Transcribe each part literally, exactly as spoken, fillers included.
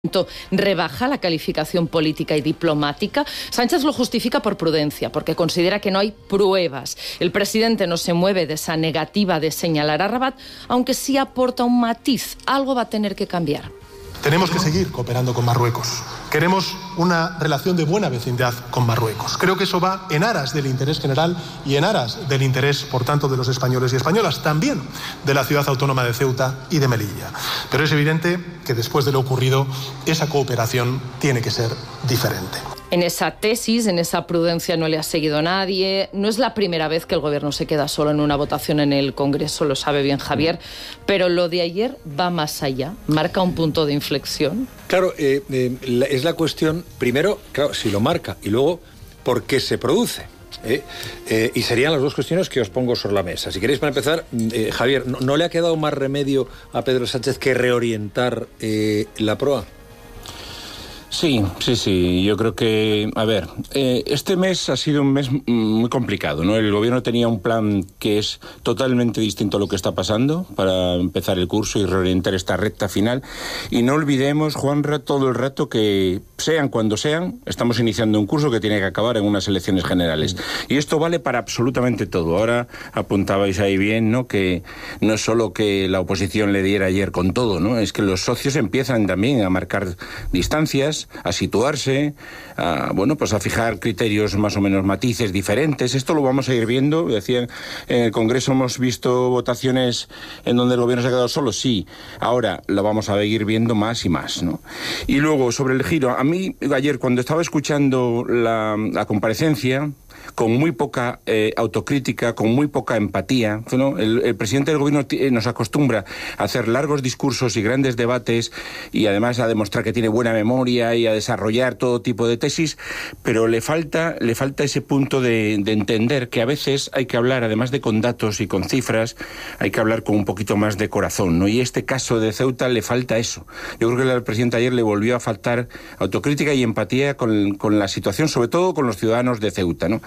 rebaja la calificación política y diplomática. Sánchez lo justifica por prudencia, porque considera que no hay pruebas. El presidente no se mueve de esa negativa de señalar a Rabat, aunque sí aporta un matiz. Algo va a tener que cambiar. Tenemos que seguir cooperando con Marruecos. Queremos una relación de buena vecindad con Marruecos. Creo que eso va en aras del interés general y en aras del interés, por tanto, de los españoles y españolas, también de la ciudad autónoma de Ceuta y de Melilla. Pero es evidente que después de lo ocurrido, esa cooperación tiene que ser diferente. En esa tesis, en esa prudencia no le ha seguido nadie. No es la primera vez que el Gobierno se queda solo en una votación en el Congreso, lo sabe bien Javier, pero lo de ayer va más allá, marca un punto de inflexión. Claro, eh, eh, la, es la cuestión, primero, claro, si lo marca, y luego, ¿por qué se produce? ¿Eh? Eh, y serían las dos cuestiones que os pongo sobre la mesa. Si queréis, para empezar, eh, Javier, ¿no, ¿no le ha quedado más remedio a Pedro Sánchez que reorientar eh, la proa? Sí, sí, sí. Yo creo que, a ver, eh, este mes ha sido un mes muy complicado, ¿no? El gobierno tenía un plan que es totalmente distinto a lo que está pasando para empezar el curso y reorientar esta recta final. Y no olvidemos, Juanra, todo el rato que, sean cuando sean, estamos iniciando un curso que tiene que acabar en unas elecciones generales. Y esto vale para absolutamente todo. Ahora apuntabais ahí bien, ¿no? Que no es solo que la oposición le diera ayer con todo, ¿no? Es que los socios empiezan también a marcar distancias, a situarse, a, bueno, pues a fijar criterios más o menos matices diferentes. Esto lo vamos a ir viendo. Decían, en el Congreso hemos visto votaciones en donde el gobierno se ha quedado solo, sí. Ahora lo vamos a ir viendo más y más, ¿no? Y luego, sobre el giro, a mí ayer cuando estaba escuchando la, la comparecencia, con muy poca eh, autocrítica, con muy poca empatía, ¿no? El, el presidente del gobierno nos acostumbra a hacer largos discursos y grandes debates y además a demostrar que tiene buena memoria y a desarrollar todo tipo de tesis, pero le falta, le falta ese punto de, de entender que a veces hay que hablar, además de con datos y con cifras, hay que hablar con un poquito más de corazón, ¿no? Y este caso de Ceuta le falta eso. Yo creo que al presidente ayer le volvió a faltar autocrítica y empatía con, con la situación, sobre todo con los ciudadanos de Ceuta, ¿no?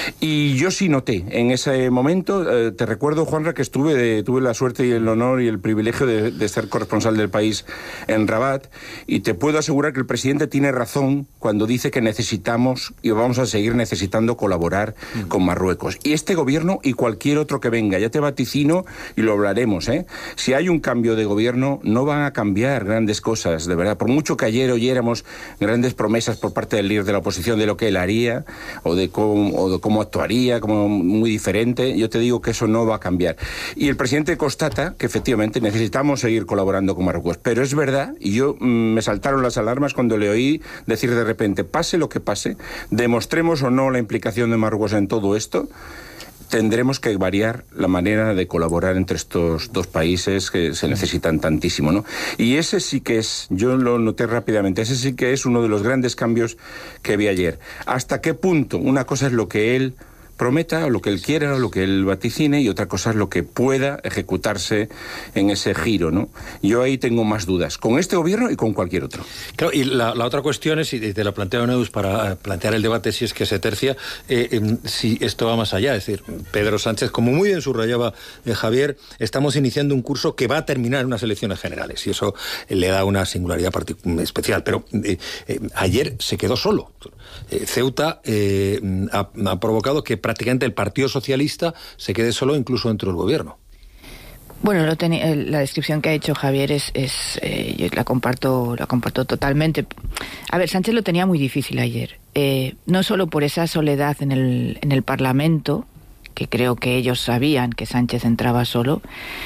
Y yo sí noté en ese momento, eh, te recuerdo, Juanra, que estuve de, tuve la suerte y el honor y el privilegio de, de ser corresponsal del país en Rabat, y te puedo asegurar que el presidente tiene razón cuando dice que necesitamos y vamos a seguir necesitando colaborar mm. con Marruecos. Y este gobierno y cualquier otro que venga, ya te vaticino y lo hablaremos, ¿eh? Si hay un cambio de gobierno, no van a cambiar grandes cosas, de verdad. Por mucho que ayer oyéramos grandes promesas por parte del líder de la oposición de lo que él haría o de cómo, o de cómo actuaría, como muy diferente, yo te digo que eso no va a cambiar. Y el presidente constata que efectivamente necesitamos seguir colaborando con Marruecos. Pero es verdad, y yo mmm, me saltaron las alarmas cuando le oí decir de repente, pase lo que pase, demostremos o no la implicación de Marruecos en todo esto, tendremos que variar la manera de colaborar entre estos dos países que se necesitan tantísimo, ¿no? Y ese sí que es, yo lo noté rápidamente, ese sí que es uno de los grandes cambios que vi ayer. ¿Hasta qué punto? Una cosa es lo que él prometa, o lo que él quiera, o lo que él vaticine, y otra cosa es lo que pueda ejecutarse en ese giro, ¿no? Yo ahí tengo más dudas, con este gobierno y con cualquier otro. Claro, y la, la otra cuestión es, y te la planteo Neus para plantear el debate si es que se tercia, eh, eh, si esto va más allá, es decir, Pedro Sánchez, como muy bien subrayaba eh, Javier, estamos iniciando un curso que va a terminar en unas elecciones generales, y eso eh, le da una singularidad especial, pero eh, eh, ayer se quedó solo. Eh, Ceuta eh, ha, ha provocado que prácticamente el Partido Socialista se quede solo incluso dentro del gobierno. Bueno, lo tenía, la descripción que ha hecho Javier es, es eh, yo la comparto, la comparto totalmente. A ver, Sánchez lo tenía muy difícil ayer, eh, no solo por esa soledad en el, en el Parlamento, que creo que ellos sabían que Sánchez entraba solo,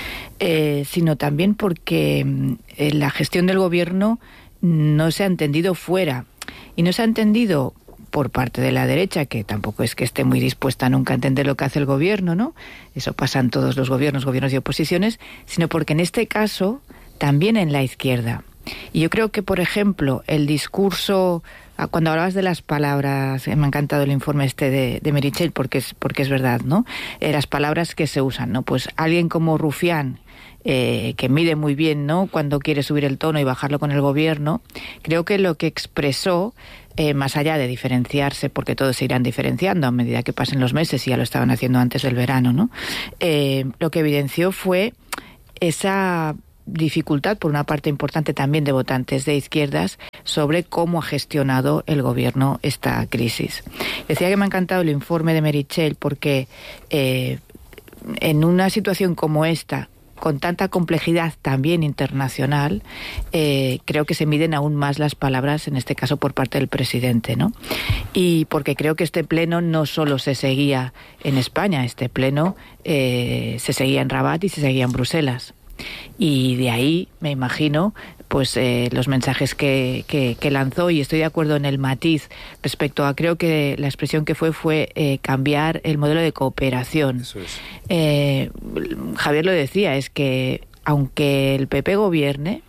eh, sino también porque eh, la gestión del gobierno no se ha entendido fuera, y no se ha entendido por parte de la derecha, que tampoco es que esté muy dispuesta nunca a entender lo que hace el gobierno, ¿no? Eso pasa en todos los gobiernos, gobiernos y oposiciones, sino porque en este caso también en la izquierda. Y yo creo que, por ejemplo, el discurso, cuando hablabas de las palabras, me ha encantado el informe este de, de Meritxell, porque es, porque es verdad, ¿no? Eh, las palabras que se usan, ¿no? Pues alguien como Rufián, Eh, que mide muy bien, ¿no?, cuando quiere subir el tono y bajarlo con el gobierno, creo que lo que expresó, eh, más allá de diferenciarse, porque todos se irán diferenciando a medida que pasen los meses, y ya lo estaban haciendo antes del verano, ¿no?, eh, lo que evidenció fue esa dificultad por una parte importante también de votantes de izquierdas sobre cómo ha gestionado el gobierno esta crisis. Decía que me ha encantado el informe de Meritxell porque eh, en una situación como esta, con tanta complejidad también internacional, eh, creo que se miden aún más las palabras, en este caso por parte del presidente, ¿no? Y porque creo que este pleno no solo se seguía en España, este pleno eh, se seguía en Rabat y se seguía en Bruselas. Y de ahí, me imagino, pues eh, los mensajes que, que, que lanzó, y estoy de acuerdo en el matiz respecto a, creo que la expresión que fue fue eh, cambiar el modelo de cooperación. Eso es. Eh, Javier lo decía, es que aunque el P P gobierne,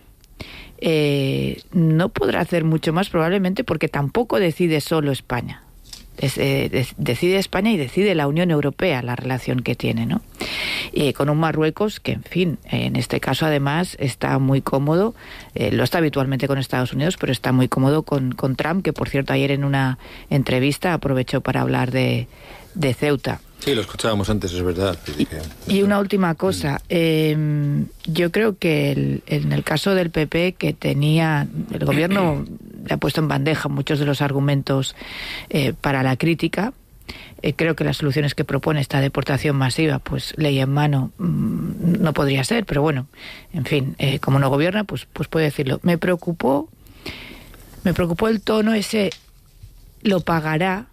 eh, no podrá hacer mucho más probablemente porque tampoco decide solo España. Es, eh, de, decide España y decide la Unión Europea la relación que tiene, ¿no? Y con un Marruecos que, en fin, en este caso además está muy cómodo, eh, lo está habitualmente con Estados Unidos, pero está muy cómodo con, con Trump, que por cierto ayer en una entrevista aprovechó para hablar de, de Ceuta. Sí, lo escuchábamos antes, es verdad. Y, y una última cosa, eh, yo creo que el, en el caso del P P, que tenía, el gobierno le ha puesto en bandeja muchos de los argumentos eh, para la crítica. Eh, creo que las soluciones que propone esta deportación masiva, pues ley en mano, mmm, no podría ser, pero bueno, en fin, eh, como no gobierna, pues, pues puede decirlo. Me preocupó, me preocupó el tono ese, lo pagará,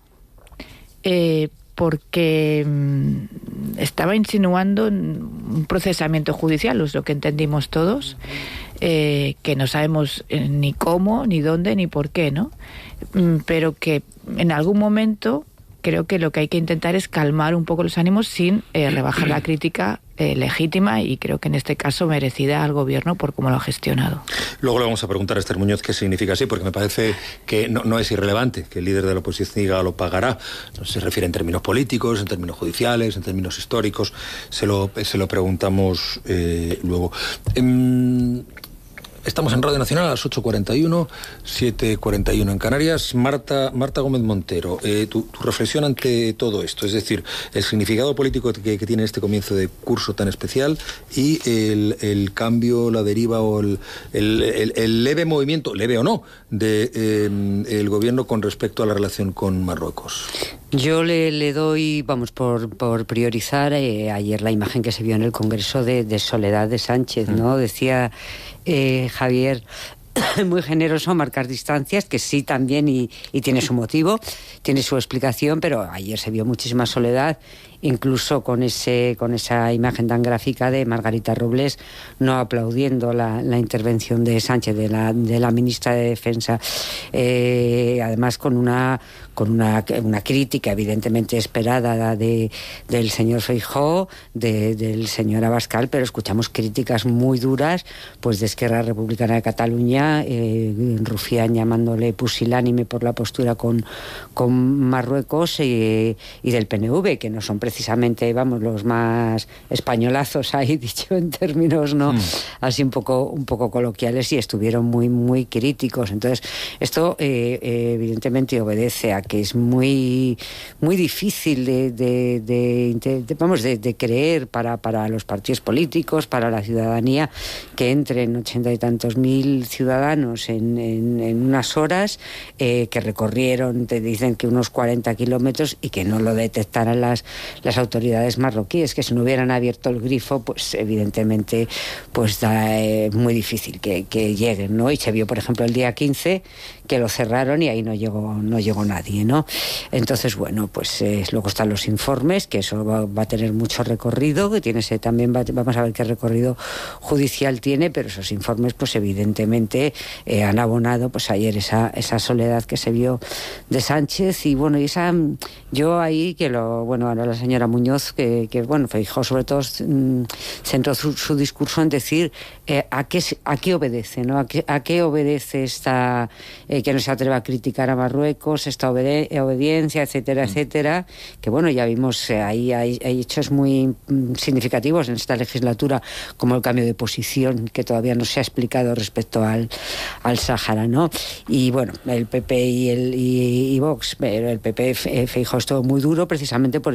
eh, porque mmm, estaba insinuando un procesamiento judicial, es lo que entendimos todos, eh, que no sabemos eh, ni cómo, ni dónde, ni por qué, ¿no? Mm, pero que en algún momento creo que lo que hay que intentar es calmar un poco los ánimos sin eh, rebajar la crítica eh, legítima y creo que en este caso merecida al gobierno por cómo lo ha gestionado. Luego le vamos a preguntar a Esther Muñoz qué significa así, porque me parece que no, no es irrelevante que el líder de la oposición diga lo pagará. No se refiere en términos políticos, en términos judiciales, en términos históricos. Se lo, se lo preguntamos eh, luego. Eh, Estamos en Radio Nacional a las ocho cuarenta y uno, siete cuarenta y uno en Canarias. Marta, Marta Gómez Montero, eh, tu, tu reflexión ante todo esto, es decir, el significado político que, que tiene este comienzo de curso tan especial y el, el cambio, la deriva o el, el, el, el leve movimiento, leve o no, de eh, el gobierno con respecto a la relación con Marruecos. Yo le, le doy, vamos, por, por priorizar eh, ayer la imagen que se vio en el Congreso de, de Soledad de Sánchez, ¿no? Mm. Decía eh, Javier, muy generoso marcar distancias, que sí también y, y tiene su motivo, tiene su explicación, pero ayer se vio muchísima soledad, incluso con ese con esa imagen tan gráfica de Margarita Robles no aplaudiendo la, la intervención de Sánchez, de la, de la ministra de Defensa, eh, además con una con una, una crítica evidentemente esperada de, del señor Feijóo, de, del señor Abascal, pero escuchamos críticas muy duras pues de Esquerra Republicana de Cataluña, eh, Rufián llamándole pusilánime por la postura con, con Marruecos, eh, y del P N V, que no son precisamente, vamos, los más españolazos ahí, dicho en términos no mm. así un poco un poco coloquiales, y estuvieron muy muy críticos. Entonces esto eh, eh, evidentemente obedece a que es muy muy difícil de, de, de, de vamos de, de creer para para los partidos políticos, para la ciudadanía, que entren ochenta y tantos mil ciudadanos en, en, en unas horas, eh, que recorrieron, te dicen que unos cuarenta kilómetros, y que no lo detectaran las las autoridades marroquíes, que si no hubieran abierto el grifo, pues evidentemente pues da eh, muy difícil que, que lleguen, ¿no? Y se vio, por ejemplo, el día quince que lo cerraron y ahí no llegó no llegó nadie, ¿no? Entonces, bueno, pues eh, luego están los informes, que eso va, va a tener mucho recorrido, que tiene ese también va, vamos a ver qué recorrido judicial tiene, pero esos informes pues evidentemente eh, han abonado pues ayer esa esa soledad que se vio de Sánchez. Y bueno, y esa yo ahí que lo bueno ahora la señora Muñoz, que, que bueno, Feijóo sobre todo mmm, centró su, su discurso en decir eh, a qué a qué obedece, ¿no? A qué, a qué obedece esta eh, que no se atreva a criticar a Marruecos, esta obede obediencia, etcétera, mm. etcétera, que bueno, ya vimos eh, ahí hay, hay hechos muy mm, significativos en esta legislatura, como el cambio de posición que todavía no se ha explicado respecto al, al Sáhara, ¿no? Y bueno, el P P y el y, y Vox, pero el P P Feijóo estuvo muy duro precisamente por ese frente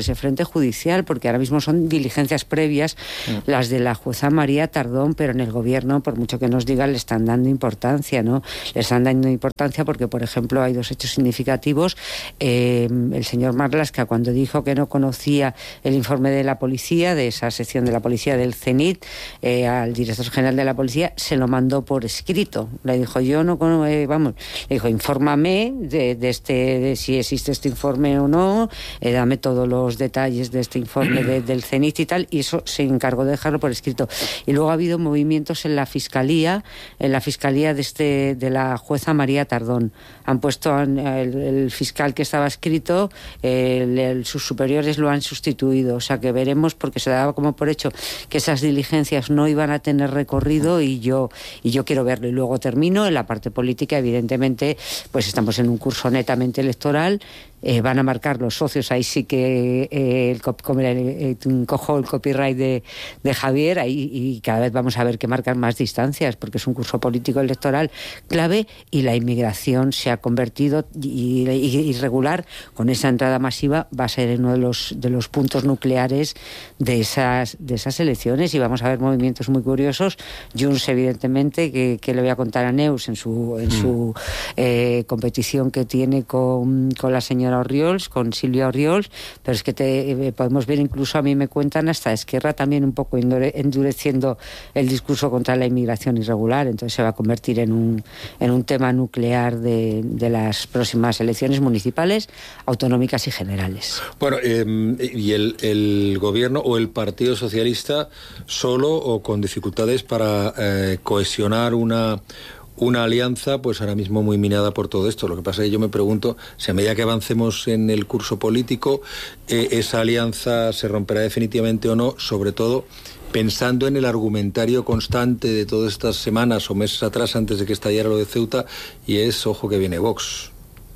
expediente judicial, porque ahora mismo son diligencias previas, mm. las de la jueza María Tardón, pero en el gobierno, por mucho que nos digan, le están dando importancia, ¿no? Le están dando importancia porque, por ejemplo, hay dos hechos significativos. Eh, el señor Marlaska, cuando dijo que no conocía el informe de la policía, de esa sección de la policía del CENIT, eh, al director general de la policía, se lo mandó por escrito. Le dijo, yo no, eh, vamos, le dijo, infórmame de, de este, de si existe este informe o no, eh, dame todos los detalles de este informe de, del CENIT y tal, y eso se encargó de dejarlo por escrito. Y luego ha habido movimientos en la fiscalía, en la fiscalía de este, de la jueza María Tardón. Han puesto el, el fiscal que estaba escrito, el, el, sus superiores lo han sustituido, o sea que veremos, porque se daba como por hecho que esas diligencias no iban a tener recorrido, y yo y yo quiero verlo. Y luego termino en la parte política. Evidentemente, pues estamos en un curso netamente electoral. Eh, van a marcar los socios, ahí sí que eh, el, como el, eh, cojo el copyright de, de Javier, ahí, y cada vez vamos a ver que marcan más distancias, porque es un curso político electoral clave, y la inmigración se ha convertido, y, y, y irregular, con esa entrada masiva, va a ser uno de los, de los puntos nucleares de esas, de esas elecciones, y vamos a ver movimientos muy curiosos. Junts, evidentemente, que, que le voy a contar a Neus en su, en mm. su eh, competición que tiene con, con la señora Orriols, con Silvia Orriols, pero es que te, eh, podemos ver, incluso a mí me cuentan, hasta Esquerra también un poco endureciendo el discurso contra la inmigración irregular. Entonces se va a convertir en un, en un tema nuclear de, de las próximas elecciones municipales, autonómicas y generales. Bueno, eh, ¿y el, el gobierno o el Partido Socialista solo o con dificultades para eh, cohesionar una una alianza, pues ahora mismo muy minada por todo esto? Lo que pasa es que yo me pregunto si a medida que avancemos en el curso político, eh, esa alianza se romperá definitivamente o no, sobre todo pensando en el argumentario constante de todas estas semanas o meses atrás, antes de que estallara lo de Ceuta, y es, ojo que viene Vox.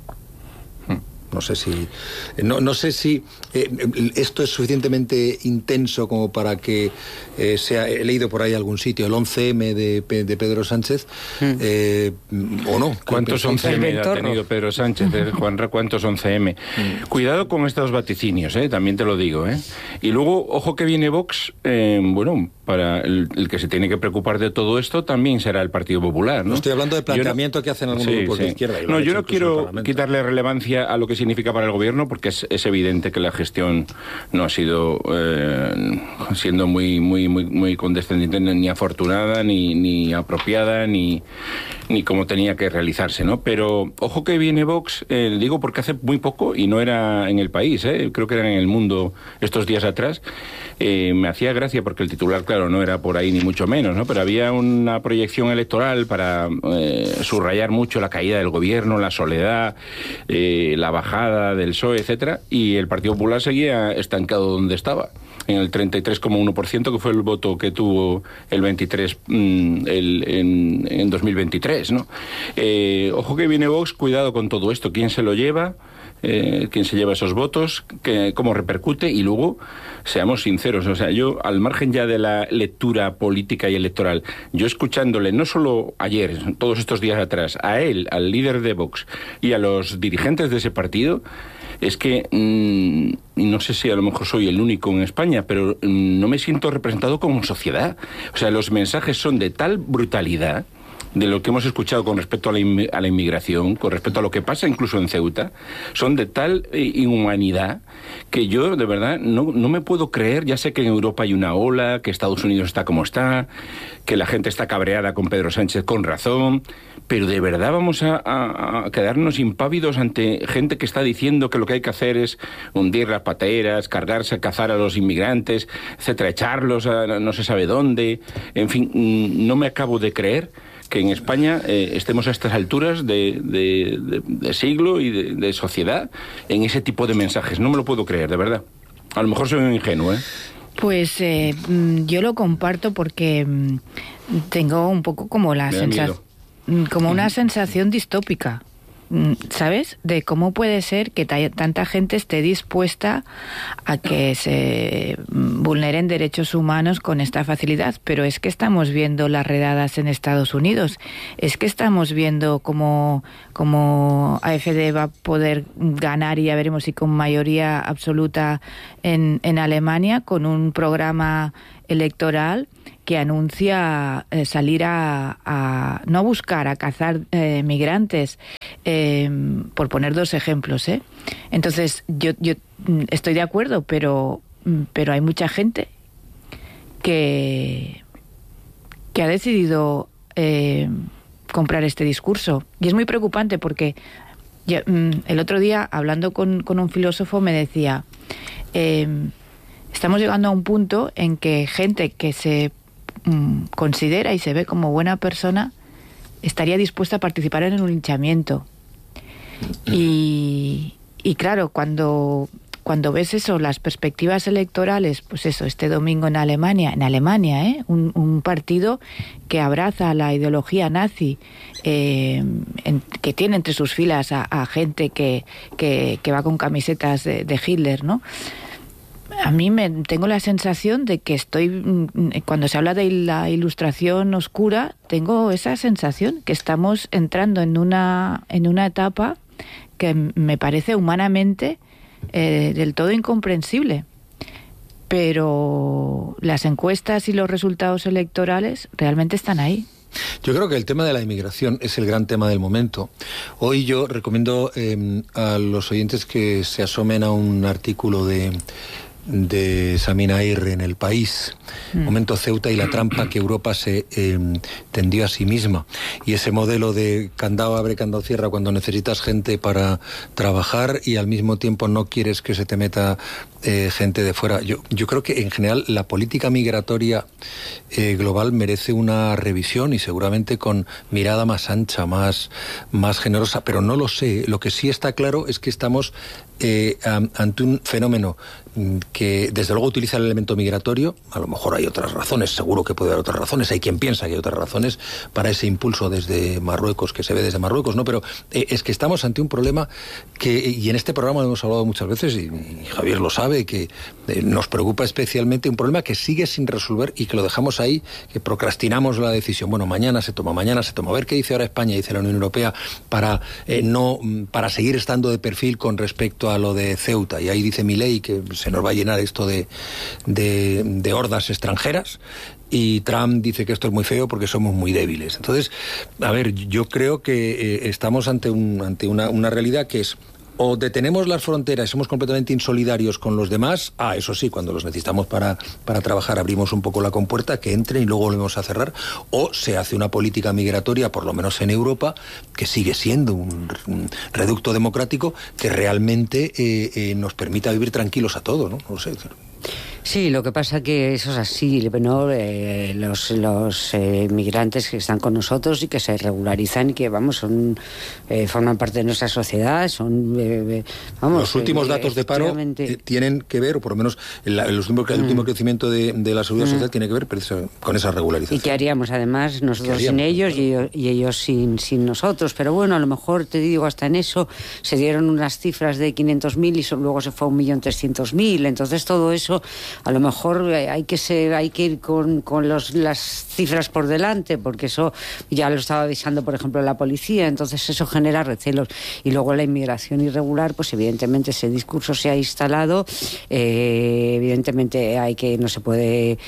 No sé si no, no sé si eh, esto es suficientemente intenso como para que eh, sea, he leído por ahí algún sitio, el once eme de, de Pedro Sánchez, mm. eh, o no. ¿Cuántos once eme ha tenido Pedro Sánchez, eh, Juanra? ¿Cuántos once eme? Mm. Cuidado con estos vaticinios, eh, también te lo digo. Eh. Y luego, ojo que viene Vox, eh, bueno, para el, el que se tiene que preocupar de todo esto también será el Partido Popular, ¿no? No estoy hablando de planteamiento no, que hacen algunos sí, grupos sí. de izquierda. No, yo no quiero quitarle relevancia a lo que significa para el gobierno, porque es, es evidente que la gestión no ha sido eh, siendo muy muy muy muy condescendiente, ni afortunada, ni, ni apropiada, ni ni como tenía que realizarse, ¿no? Pero ojo que viene Vox, eh, digo porque hace muy poco, y no era en El País, eh, creo que era en El Mundo estos días atrás, eh, me hacía gracia porque el titular, claro, no era por ahí ni mucho menos, ¿no? Pero había una proyección electoral para eh, subrayar mucho la caída del gobierno, la soledad, eh, la bajada del P S O E, etcétera, y el Partido Popular seguía estancado donde estaba, en el treinta y tres coma uno por ciento, que fue el voto que tuvo el veintitrés mm, el, en, en dos mil veintitrés, ¿no? Eh, ojo que viene Vox, cuidado con todo esto, quién se lo lleva, eh, quién se lleva esos votos, que, cómo repercute, y luego, seamos sinceros, o sea, yo, al margen ya de la lectura política y electoral, yo escuchándole, no solo ayer, todos estos días atrás, a él, al líder de Vox, y a los dirigentes de ese partido, es que mmm, no sé si a lo mejor soy el único en España, pero mmm, no me siento representado como sociedad. O sea, los mensajes son de tal brutalidad de lo que hemos escuchado con respecto a la, in- a la inmigración, con respecto a lo que pasa incluso en Ceuta, son de tal eh, inhumanidad que yo de verdad no, no me puedo creer. Ya sé que en Europa hay una ola, que Estados Unidos está como está, que la gente está cabreada con Pedro Sánchez con razón, pero de verdad vamos a, a, a quedarnos impávidos ante gente que está diciendo que lo que hay que hacer es hundir las pateras, cargarse a cazar a los inmigrantes, etcétera, echarlos a no se sabe dónde. En fin, no me acabo de creer que en España eh, estemos a estas alturas de, de, de, de siglo y de, de sociedad en ese tipo de mensajes. No me lo puedo creer, de verdad. A lo mejor soy un ingenuo, ¿eh? Pues eh, yo lo comparto porque tengo un poco como la sensación, como una sensación distópica. ¿sabes? De cómo puede ser que t- tanta gente esté dispuesta a que se vulneren derechos humanos con esta facilidad. Pero es que estamos viendo las redadas en Estados Unidos, es que estamos viendo cómo, cómo A F D va a poder ganar, y ya veremos si con mayoría absoluta en, en Alemania, con un programa electoral que anuncia eh, salir a, a no a buscar, a cazar eh, migrantes, eh, por poner dos ejemplos, ¿eh? Entonces, yo, yo estoy de acuerdo, pero, pero hay mucha gente que, que ha decidido eh, comprar este discurso. Y es muy preocupante porque yo, el otro día, hablando con, con un filósofo, me decía, eh, estamos llegando a un punto en que gente que se considera y se ve como buena persona estaría dispuesta a participar en un linchamiento. Y, y claro, cuando, cuando ves eso, las perspectivas electorales, pues eso, este domingo en Alemania, en Alemania, ¿eh? un, un partido que abraza la ideología nazi, eh, en, que tiene entre sus filas a, a gente que, que, que va con camisetas de, de Hitler, ¿no? A mí me tengo la sensación de que estoy, cuando se habla de la ilustración oscura, tengo esa sensación que estamos entrando en una en una etapa que me parece humanamente eh, del todo incomprensible. Pero las encuestas y los resultados electorales realmente están ahí. Yo creo que el tema de la inmigración es el gran tema del momento. Hoy yo recomiendo eh, a los oyentes que se asomen a un artículo de de Samina Aguirre en El País, mm. Momento Ceuta y la trampa que Europa se eh, tendió a sí misma, y ese modelo de candado abre, candado cierra cuando necesitas gente para trabajar y al mismo tiempo no quieres que se te meta eh, gente de fuera. Yo, yo creo que en general la política migratoria eh, global merece una revisión, y seguramente con mirada más ancha, más, más generosa, pero no lo sé. Lo que sí está claro es que estamos eh, ante un fenómeno que desde luego utiliza el elemento migratorio. A lo mejor hay otras razones, seguro que puede haber otras razones, hay quien piensa que hay otras razones para ese impulso desde Marruecos, que se ve desde Marruecos, ¿no? Pero eh, es que estamos ante un problema que, y en este programa lo hemos hablado muchas veces, y, y Javier lo sabe, que eh, nos preocupa especialmente, un problema que sigue sin resolver y que lo dejamos ahí, que procrastinamos la decisión. Bueno, mañana se toma, mañana se toma. A ver qué dice ahora España, dice la Unión Europea, para eh, no para seguir estando de perfil con respecto a lo de Ceuta. Y ahí dice Milei que se nos va a llenar esto de, de, de hordas extranjeras, y Trump dice que esto es muy feo porque somos muy débiles. Entonces, a ver, yo creo que eh, estamos ante, un, ante una, una realidad que es: o detenemos las fronteras y somos completamente insolidarios con los demás. Ah, eso sí, cuando los necesitamos para, para trabajar abrimos un poco la compuerta, que entren y luego volvemos a cerrar. O se hace una política migratoria, por lo menos en Europa, que sigue siendo un, un reducto democrático que realmente eh, eh, nos permita vivir tranquilos a todos, ¿no? No sé. Sí, lo que pasa que eso es así, ¿no? Eh, los los eh, migrantes que están con nosotros y que se regularizan y que, vamos, son eh, forman parte de nuestra sociedad, son, eh, vamos... Los últimos eh, datos de paro eh, tienen que ver, o por lo menos el, el, último, el último mm. crecimiento de, de la seguridad mm. social tiene que ver con esa regularización. ¿Y qué haríamos, además, nosotros haríamos? sin ellos y ellos, y ellos sin, sin nosotros? Pero bueno, a lo mejor, te digo, hasta en eso se dieron unas cifras de quinientos mil y so, luego se fue a un millón trescientos mil, entonces todo eso... A lo mejor hay que ser, hay que ir con, con los, las cifras por delante, porque eso ya lo estaba avisando, por ejemplo, la policía, entonces eso genera recelos. Y luego la inmigración irregular, pues evidentemente ese discurso se ha instalado, eh, evidentemente hay que, no se puede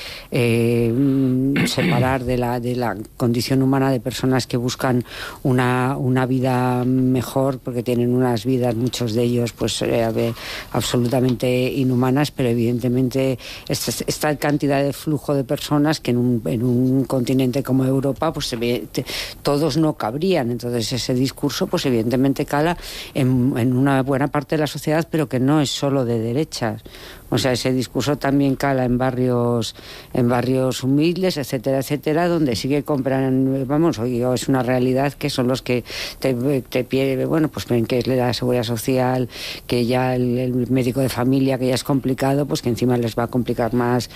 eh, separar de la, de la condición humana de personas que buscan una, una vida mejor, porque tienen unas vidas, muchos de ellos, pues eh, absolutamente inhumanas, pero evidentemente esta, esta cantidad de flujo de personas que en un, en un continente como Europa pues se ve, te, todos no cabrían. Entonces ese discurso pues evidentemente cala en, en una buena parte de la sociedad, pero que no es solo de derechas. O sea, ese discurso también cala en barrios en barrios humildes, etcétera, etcétera, donde sí que compran, vamos, hoy es una realidad que son los que te, te pide, bueno, pues ven que es la seguridad social, que ya el, el médico de familia, que ya es complicado, pues que encima les va a complicar más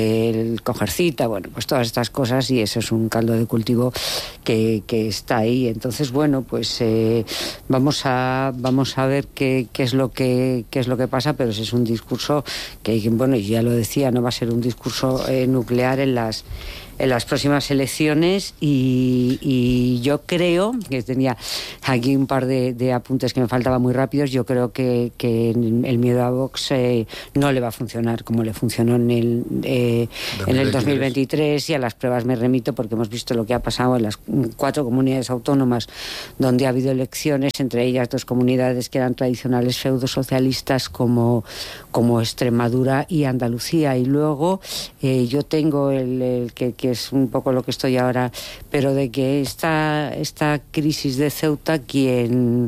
el coger cita, bueno, pues todas estas cosas, y eso es un caldo de cultivo que, que está ahí. Entonces, bueno, pues eh, vamos a vamos a ver qué, qué es lo que qué es lo que pasa, pero ese es un discurso que, bueno, ya lo decía, no va a ser un discurso eh, nuclear en las en las próximas elecciones, y, y yo creo, que tenía aquí un par de, de apuntes que me faltaban muy rápidos, yo creo que, que el miedo a Vox eh, no le va a funcionar como le funcionó en el, eh, en el dos mil veintitrés, y a las pruebas me remito porque hemos visto lo que ha pasado en las cuatro comunidades autónomas donde ha habido elecciones, entre ellas dos comunidades que eran tradicionales feudosocialistas como, como Extremadura y Andalucía, y luego eh, yo tengo el, el que, que es un poco lo que estoy ahora, pero de que esta, esta crisis de Ceuta, quien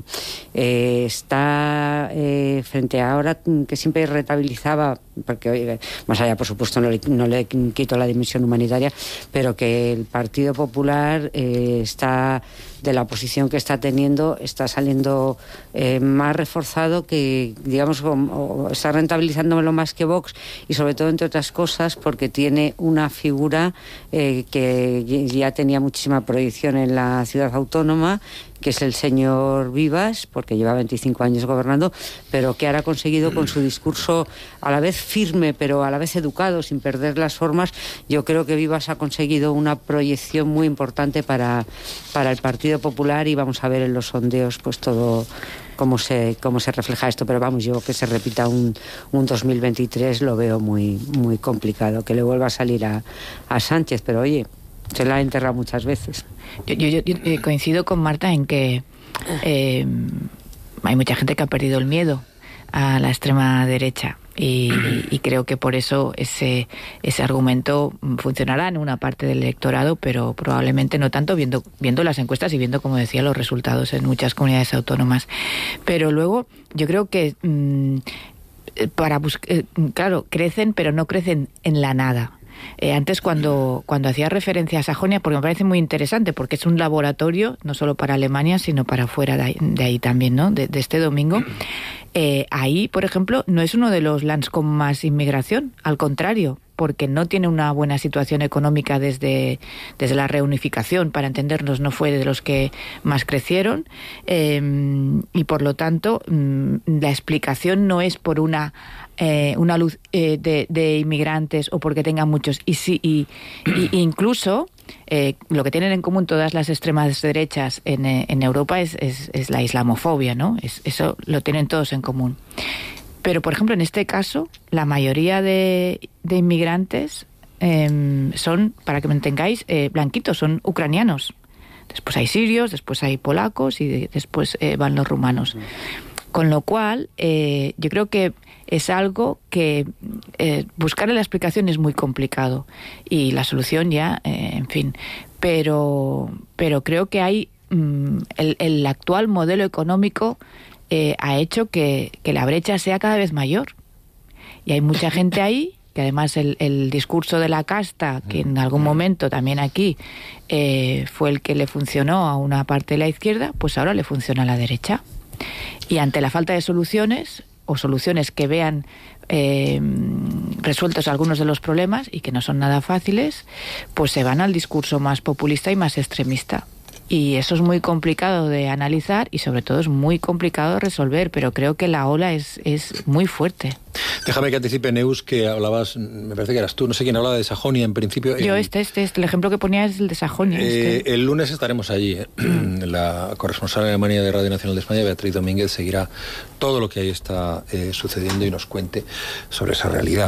eh, está eh, frente a ahora, que siempre rentabilizaba, porque oye, más allá por supuesto no le, no le quito la dimensión humanitaria, pero que el Partido Popular eh, está, de la posición que está teniendo, está saliendo eh, más reforzado que, digamos, como, está rentabilizándolo más que Vox, y sobre todo, entre otras cosas, porque tiene una figura eh, que ya tenía muchísima proyección en la ciudad autónoma, que es el señor Vivas, porque lleva veinticinco años gobernando, pero que ahora ha conseguido, con su discurso a la vez firme, pero a la vez educado, sin perder las formas, yo creo que Vivas ha conseguido una proyección muy importante para, para el Partido Popular, y vamos a ver en los sondeos pues todo cómo se, cómo se refleja esto, pero vamos, yo que se repita un, un dos mil veintitrés lo veo muy, muy complicado, que le vuelva a salir a, a Sánchez, pero oye, se la ha enterrado muchas veces. Yo, yo, yo coincido con Marta en que eh, hay mucha gente que ha perdido el miedo a la extrema derecha, y, y creo que por eso ese ese argumento funcionará en una parte del electorado, pero probablemente no tanto, viendo viendo las encuestas y viendo, como decía, los resultados en muchas comunidades autónomas. Pero luego yo creo que mmm, para bus- eh, claro, crecen, pero no crecen en la nada. Eh, antes cuando, cuando hacía referencia a Sajonia, porque me parece muy interesante, porque es un laboratorio no solo para Alemania, sino para fuera de ahí, de ahí también, ¿no? De, de este domingo. Eh, ahí, por ejemplo, no es uno de los lands con más inmigración, al contrario, porque no tiene una buena situación económica desde, desde la reunificación, para entendernos, no fue de los que más crecieron, eh, y por lo tanto la explicación no es por una eh, una luz eh, de, de inmigrantes o porque tengan muchos, y sí, y, y incluso eh, lo que tienen en común todas las extremas derechas en, en Europa es, es, es la islamofobia, ¿no? Es, eso lo tienen todos en común. Pero, por ejemplo, en este caso, la mayoría de, de inmigrantes eh, son, para que me entendáis, eh, blanquitos, son ucranianos. Después hay sirios, después hay polacos y de, después eh, van los rumanos. Con lo cual, eh, yo creo que es algo que eh, buscar la explicación es muy complicado, y la solución ya, eh, en fin. Pero, pero creo que hay mm, el, el actual modelo económico Eh, ha hecho que, que la brecha sea cada vez mayor. Y hay mucha gente ahí, que además el, el discurso de la casta, que en algún momento también aquí eh, fue el que le funcionó a una parte de la izquierda, pues ahora le funciona a la derecha. Y ante la falta de soluciones, o soluciones que vean eh, resueltos algunos de los problemas, y que no son nada fáciles, pues se van al discurso más populista y más extremista. Y eso es muy complicado de analizar, y sobre todo es muy complicado de resolver, pero creo que la ola es, es muy fuerte. Déjame que anticipe, Neus, que hablabas, me parece que eras tú, no sé quién hablaba de Sajonia en principio. Yo, el, este, este, este, el ejemplo que ponía es el de Sajonia. Eh, este. El lunes estaremos allí. ¿eh? La corresponsal de Alemania de Radio Nacional de España, Beatriz Domínguez, seguirá todo lo que ahí está eh, sucediendo y nos cuente sobre esa realidad,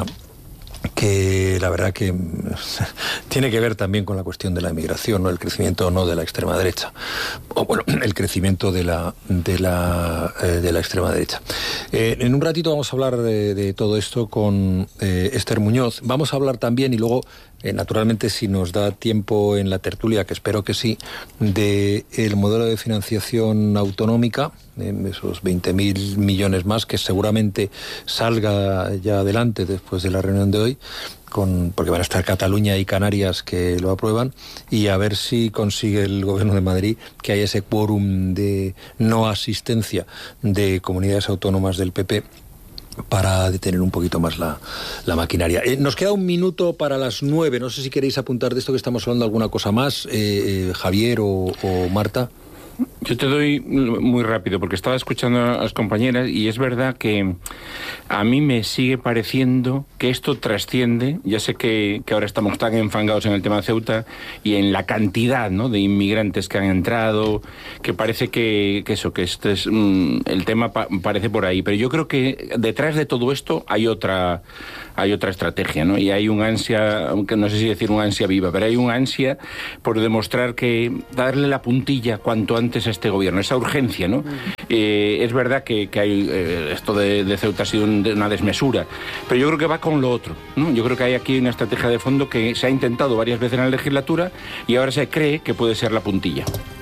que la verdad que tiene que ver también con la cuestión de la emigración, ¿no? El crecimiento o no de la extrema derecha, o bueno, el crecimiento de la de la eh, de la extrema derecha. Eh, en un ratito vamos a hablar de, de todo esto con eh, Esther Muñoz. Vamos a hablar también, y luego eh, naturalmente, si nos da tiempo en la tertulia, que espero que sí, de el modelo de financiación autonómica, eh, esos veinte mil millones más, que seguramente salga ya adelante después de la reunión de hoy, con, porque van a estar Cataluña y Canarias que lo aprueban, y a ver si consigue el Gobierno de Madrid que haya ese quórum de no asistencia de comunidades autónomas del P P para detener un poquito más la, la maquinaria. Eh, nos queda un minuto para las nueve. No sé si queréis apuntar de esto que estamos hablando alguna cosa más, eh, eh, Javier o, o Marta. Yo te doy muy rápido, porque estaba escuchando a las compañeras y es verdad que a mí me sigue pareciendo que esto trasciende. Ya sé que, que ahora estamos tan enfangados en el tema de Ceuta y en la cantidad, ¿no?, de inmigrantes que han entrado, que parece que, que eso, que este es mm, el tema pa, parece por ahí. Pero yo creo que detrás de todo esto hay otra, hay otra estrategia, ¿no? Y hay un ansia, aunque no sé si decir un ansia viva, pero hay un ansia por demostrar que darle la puntilla cuanto antes a este gobierno, esa urgencia, ¿no? Eh, es verdad que, que hay eh, esto de, de Ceuta ha sido un, de una desmesura, pero yo creo que va con lo otro, ¿no? Yo creo que hay aquí una estrategia de fondo que se ha intentado varias veces en la legislatura y ahora se cree que puede ser la puntilla.